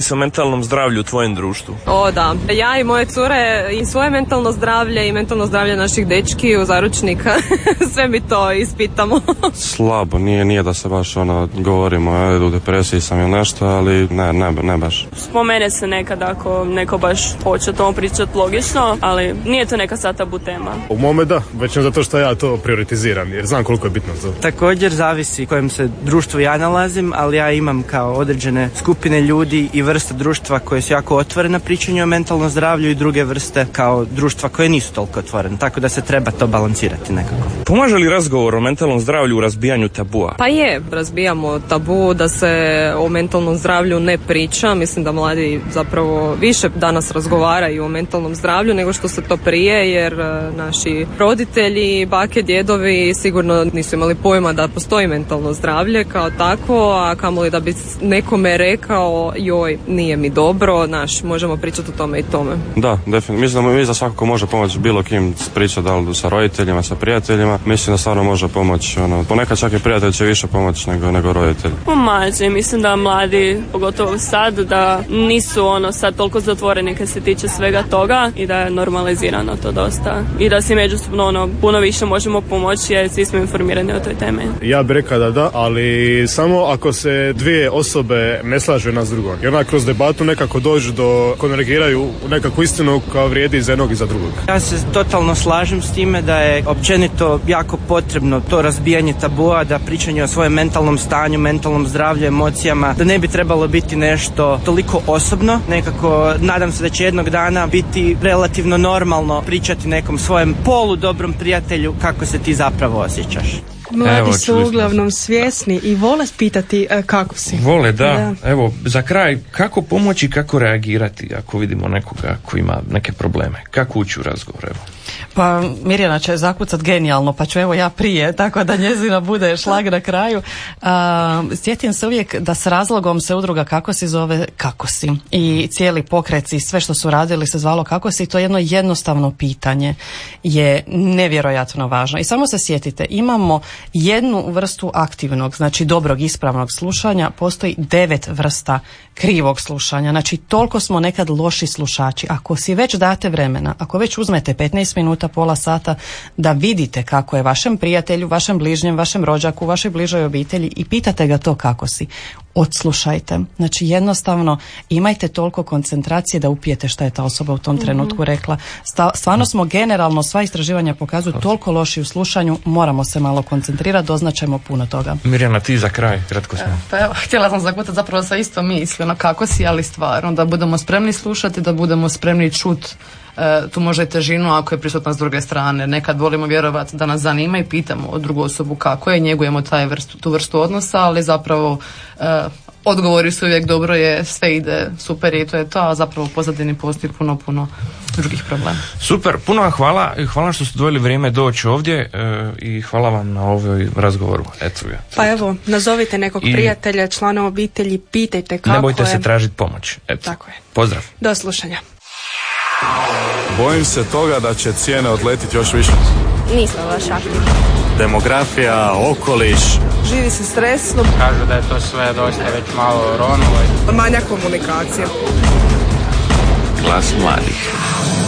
se o mentalnom zdravlju u tvojem društvu? O da, ja i moje cure i svoje mentalno zdravlje i mentalno zdravlje naših dečki u zaručnika, sve mi to ispitamo. Slabo, nije da se baš govorimo, u depresiji sam ili nešto, ali ne baš. Spomene se nekad ako neko baš hoće o tom pričati logično, ali nije to neka sad tabu tema. U mome da, već zato što ja to prioritiziram, jer znam koliko je bitno to. Također zavisi u kojem se društvu ja nalazim, ali ja imam kao određene skupine ljudi i vrste društva koje su jako otvorene pričanju o mentalnom zdravlju i druge vrste kao društva koje nisu toliko otvorene, tako da se treba to balansirati nekako. Pomaže li razgovor o mentalnom zdravlju u razbijanju tabua? Pa razbijamo tabu da se o mentalnom zdravlju ne priča. Mislim da mladi zapravo više danas razgovaraju o mentalnom zdravlju nego što se to prije, jer naši roditelji, bake, djedovi sigurno nisu imali pojma da postoji mentalno zdravlje kao takvo, a kamoli da bi nekome rekao joj, nije mi dobro, možemo pričati o tome i tome. Da, definitivno. Mislim da svakako može pomoći bilo kim pričati, da li sa roditeljima, sa prijateljima. Mislim da stvarno može pomoći. Ponekad čak i prijatelj će više pomoći nego roditelj. Pomaže, mislim da mladi, pogotovo sad, da nisu sad toliko zatvoreni kad se tiče svega toga i da je normalizirano to dosta. I da si međusobno puno više možemo pomoći jer svi smo informirani o toj temi. Ja bih rekao da, ali samo ako se dvije osobe ne slažu jedna s drugom. Jer kroz debatu nekako dođu do konvergiraju u nekakvu istinu koja vrijedi za jednog i za drugog. Ja se totalno slažem s time da je općenito jako potrebno to razbijanje tabua, da pričanje o svojem mentalnom stanju, mentalnom zdravlju, emocijama, da ne bi trebalo biti nešto toliko osobno. Nekako nadam se da će jednog dana biti relativno normalno pričati nekom svojem poludobrom prijatelju kako se ti zapravo osjećaš. Mladi su uglavnom svjesni i vole pitati kako si. Vole, da. Evo, za kraj, kako pomoći, kako reagirati ako vidimo nekoga koji ima neke probleme? Kako ući u razgovor, evo? Pa Mirjana će zakucat genijalno, pa ću evo ja prije, tako da njezina bude šlag na kraju. Sjetim se uvijek da s razlogom se udruga Kako si zove Kako si. I cijeli pokret i sve što su radili se zvalo Kako si. To jedno jednostavno pitanje je nevjerojatno važno. I samo se sjetite, imamo jednu vrstu aktivnog, znači dobrog, ispravnog slušanja, postoji 9 vrsta krivog slušanja. Znači toliko smo nekad loši slušači. Ako si već date vremena, ako već uzmete 15 minuta, pola sata da vidite kako je vašem prijatelju, vašem bližnjem, vašem rođaku, vašoj bližoj obitelji i pitate ga to kako si, odslušajte. Znači jednostavno imajte toliko koncentracije da upijete šta je ta osoba u tom trenutku rekla. Stvarno smo generalno, sva istraživanja pokazuju toliko loši u slušanju, moramo se malo koncentrirati, doznačajmo puno toga. Mirjana, ti za kraj, kratko smo. Pa evo, htjela sam zakutati zapravo sa isto misli, kako si, ali stvarno, da budemo spremni slušati, da budemo spremni čuti tu možda i težinu ako je prisutna s druge strane. Nekad volimo vjerovati da nas zanima i pitamo drugu osobu kako je, njegujemo tu vrstu odnosa, ali zapravo odgovori su uvijek dobro je, sve ide super i to je to, a zapravo u pozadini postoji puno drugih problema. Super, puno vam hvala što ste dojeli vrijeme doći ovdje i hvala vam na ovoj razgovoru. Pa evo, nazovite nekog prijatelja, člana obitelji, pitajte kako je. Ne bojte se tražiti pomoć. Tako je. Pozdrav. Do slušanja. Bojim se toga da će cijene odletiti još više. Nismo baš aktivni. Demografija, okoliš. Živi se stresno. Kažu da je to sve dosta već malo ronulo. Manja komunikacija. Glas mladih.